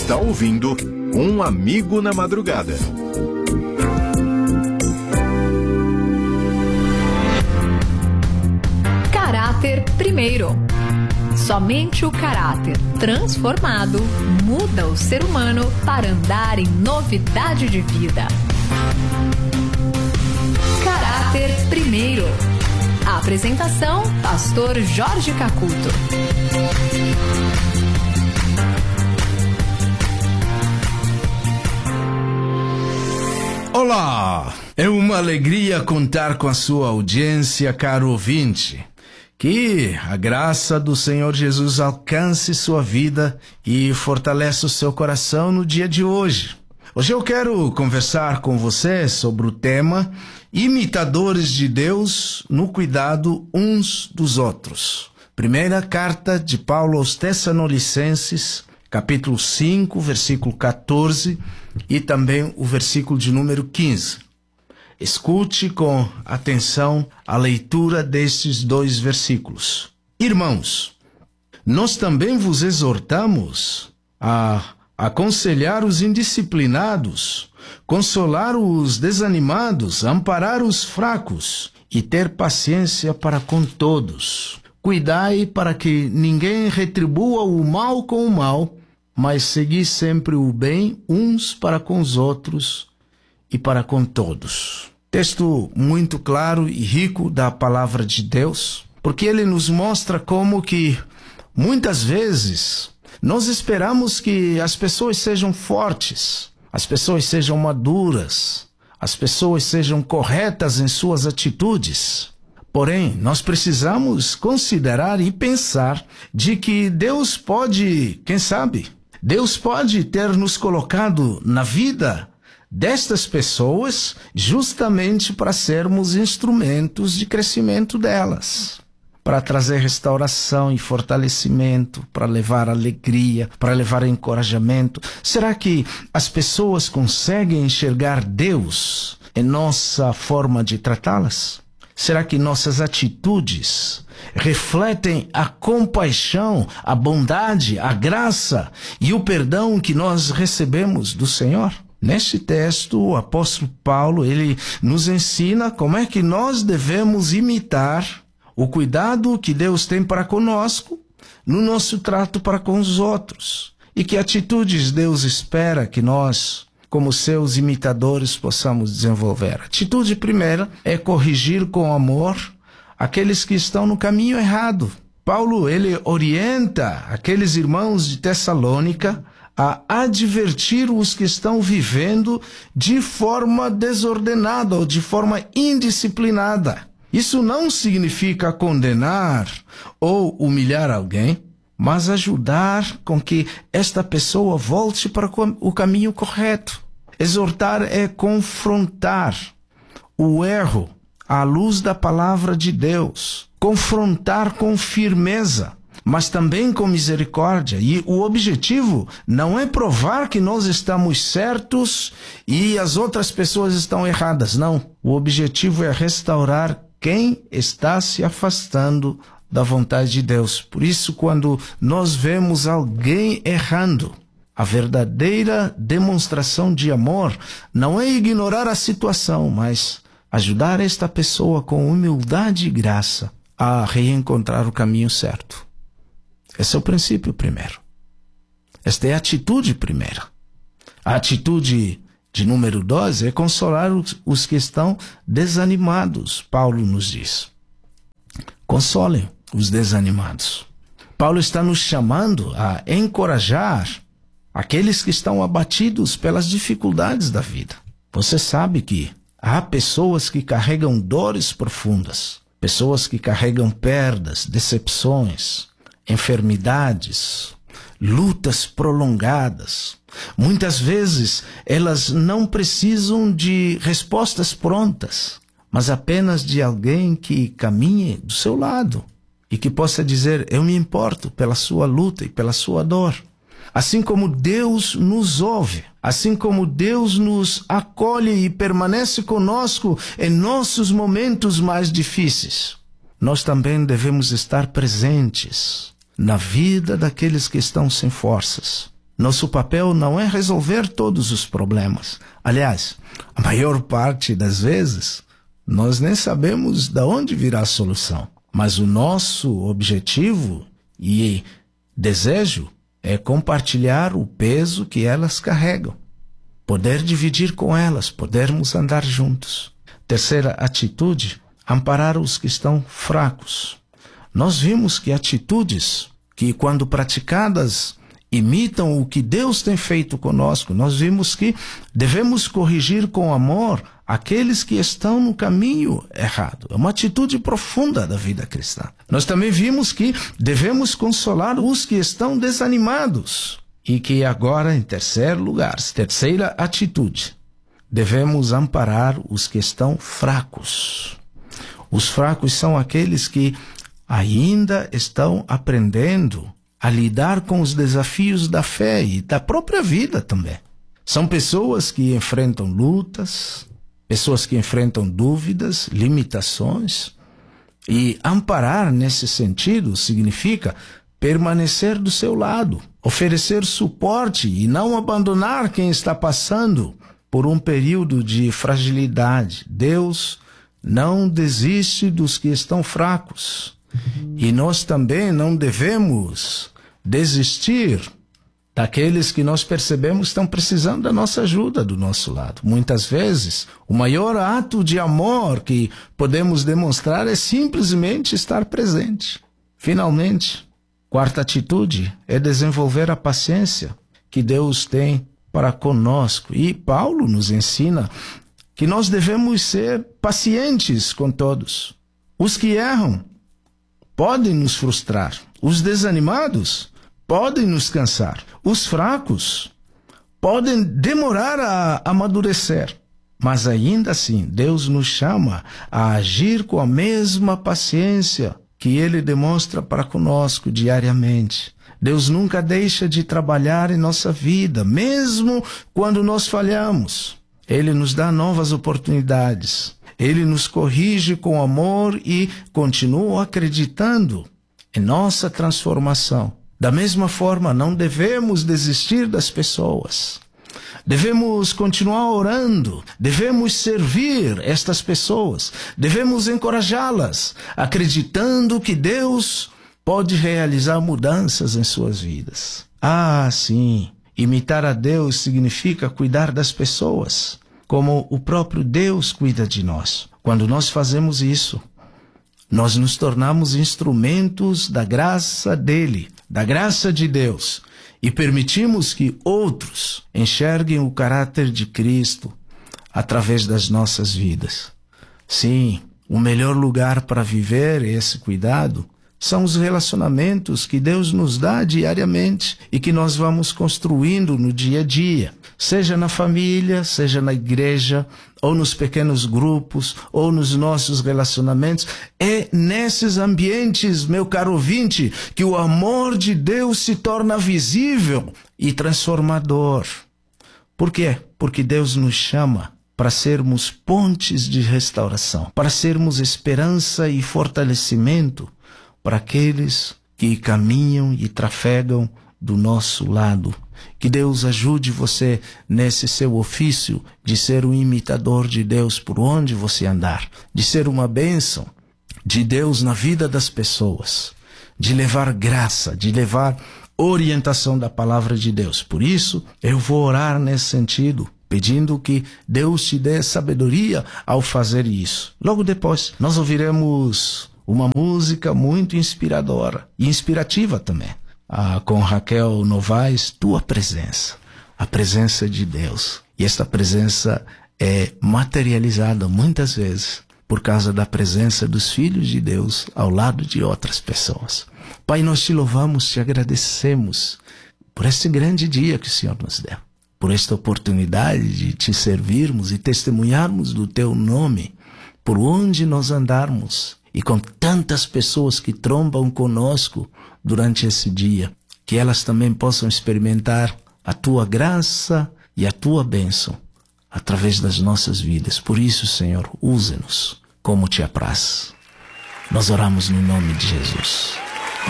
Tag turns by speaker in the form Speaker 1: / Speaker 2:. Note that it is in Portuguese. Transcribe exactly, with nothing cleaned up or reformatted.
Speaker 1: está ouvindo Um Amigo na Madrugada.
Speaker 2: Caráter primeiro. Somente o caráter transformado muda o ser humano para andar em novidade de vida. Caráter primeiro. A apresentação, pastor Jorge Cacuto.
Speaker 3: Olá! É uma alegria contar com a sua audiência, caro ouvinte. Que a graça do Senhor Jesus alcance sua vida e fortaleça o seu coração no dia de hoje. Hoje eu quero conversar com você sobre o tema Imitadores de Deus no cuidado uns dos outros. Primeira carta de Paulo aos Tessalonicenses, capítulo cinco, versículo quatorze e também o versículo de número quinze. Escute com atenção a leitura destes dois versículos. Irmãos, nós também vos exortamos a aconselhar os indisciplinados, consolar os desanimados, amparar os fracos e ter paciência para com todos. Cuidai para que ninguém retribua o mal com o mal, mas segui sempre o bem uns para com os outros e para com todos. Texto muito claro e rico da palavra de Deus, porque ele nos mostra como que muitas vezes nós esperamos que as pessoas sejam fortes, as pessoas sejam maduras, as pessoas sejam corretas em suas atitudes. Porém, nós precisamos considerar e pensar de que Deus pode, quem sabe, Deus pode ter nos colocado na vida destas pessoas justamente para sermos instrumentos de crescimento delas, para trazer restauração e fortalecimento, para levar alegria, para levar encorajamento. Será que as pessoas conseguem enxergar Deus em nossa forma de tratá-las? Será que nossas atitudes refletem a compaixão, a bondade, a graça e o perdão que nós recebemos do Senhor? Neste texto, o apóstolo Paulo, ele nos ensina como é que nós devemos imitar o cuidado que Deus tem para conosco no nosso trato para com os outros. E que atitudes Deus espera que nós, como seus imitadores, possamos desenvolver. A atitude primeira é corrigir com amor aqueles que estão no caminho errado. Paulo, ele orienta aqueles irmãos de Tessalônica a advertir os que estão vivendo de forma desordenada ou de forma indisciplinada. Isso não significa condenar ou humilhar alguém, mas ajudar com que esta pessoa volte para o caminho correto. Exortar é confrontar o erro à luz da palavra de Deus, confrontar com firmeza, mas também com misericórdia. E o objetivo não é provar que nós estamos certos e as outras pessoas estão erradas, não. O objetivo é restaurar quem está se afastando da vontade de Deus. Por isso, quando nós vemos alguém errando, a verdadeira demonstração de amor não é ignorar a situação, mas ajudar esta pessoa com humildade e graça a reencontrar o caminho certo. Esse é o princípio primeiro. Esta é a atitude primeira. A atitude de número dois é consolar os, os que estão desanimados. Paulo nos diz: consolem os desanimados. Paulo está nos chamando a encorajar aqueles que estão abatidos pelas dificuldades da vida. Você sabe que há pessoas que carregam dores profundas, pessoas que carregam perdas, decepções, enfermidades, lutas prolongadas. Muitas vezes elas não precisam de respostas prontas, mas apenas de alguém que caminhe do seu lado e que possa dizer: eu me importo pela sua luta e pela sua dor. Assim como Deus nos ouve, assim como Deus nos acolhe e permanece conosco em nossos momentos mais difíceis, nós também devemos estar presentes na vida daqueles que estão sem forças, Nosso papel não é resolver todos os problemas. Aliás, a maior parte das vezes, nós nem sabemos de onde virá a solução. Mas o nosso objetivo e desejo é compartilhar o peso que elas carregam. Poder dividir com elas, podermos andar juntos. Terceira atitude, amparar os que estão fracos. Nós vimos que atitudes que, quando praticadas, imitam o que Deus tem feito conosco. Nós vimos que devemos corrigir com amor aqueles que estão no caminho errado. É uma atitude profunda da vida cristã. Nós também vimos que devemos consolar os que estão desanimados. E que agora, em terceiro lugar, terceira atitude, devemos amparar os que estão fracos. Os fracos são aqueles que ainda estão aprendendo a lidar com os desafios da fé e da própria vida também. São pessoas que enfrentam lutas, pessoas que enfrentam dúvidas, limitações. E amparar nesse sentido significa permanecer do seu lado, oferecer suporte e não abandonar quem está passando por um período de fragilidade. Deus não desiste dos que estão fracos. E nós também não devemos desistir daqueles que nós percebemos estão precisando da nossa ajuda do nosso lado. Muitas vezes, o maior ato de amor que podemos demonstrar é simplesmente estar presente. Finalmente, quarta atitude é desenvolver a paciência que Deus tem para conosco. E Paulo nos ensina que nós devemos ser pacientes com todos. Os que erram podem nos frustrar. Os desanimados podem nos cansar. Os fracos podem demorar a amadurecer. Mas ainda assim, Deus nos chama a agir com a mesma paciência que Ele demonstra para conosco diariamente. Deus nunca deixa de trabalhar em nossa vida, mesmo quando nós falhamos. Ele nos dá novas oportunidades. Ele nos corrige com amor e continua acreditando em nossa transformação. Da mesma forma, não devemos desistir das pessoas. Devemos continuar orando, devemos servir estas pessoas, devemos encorajá-las, acreditando que Deus pode realizar mudanças em suas vidas. Ah, sim, imitar a Deus significa cuidar das pessoas, como o próprio Deus cuida de nós. Quando nós fazemos isso, nós nos tornamos instrumentos da graça dele, da graça de Deus, e permitimos que outros enxerguem o caráter de Cristo através das nossas vidas. Sim, o melhor lugar para viver esse cuidado são os relacionamentos que Deus nos dá diariamente e que nós vamos construindo no dia a dia, seja na família, seja na igreja, ou nos pequenos grupos, ou nos nossos relacionamentos. É nesses ambientes, meu caro ouvinte, que o amor de Deus se torna visível e transformador. Por quê? Porque Deus nos chama para sermos pontes de restauração, para sermos esperança e fortalecimento para aqueles que caminham e trafegam do nosso lado. Que Deus ajude você nesse seu ofício de ser um imitador de Deus por onde você andar, de ser uma bênção de Deus na vida das pessoas, de levar graça, de levar orientação da palavra de Deus. Por isso, eu vou orar nesse sentido, pedindo que Deus te dê sabedoria ao fazer isso. Logo depois, nós ouviremos uma música muito inspiradora e inspirativa também. Ah, com Raquel Novaes, Tua Presença, a presença de Deus. E esta presença é materializada muitas vezes por causa da presença dos filhos de Deus ao lado de outras pessoas. Pai, nós te louvamos, te agradecemos por este grande dia que o Senhor nos deu, por esta oportunidade de te servirmos e testemunharmos do teu nome por onde nós andarmos. E com tantas pessoas que trombam conosco durante esse dia, que elas também possam experimentar a tua graça e a tua bênção através das nossas vidas. Por isso, Senhor, use-nos como te apraz. Nós oramos no nome de Jesus.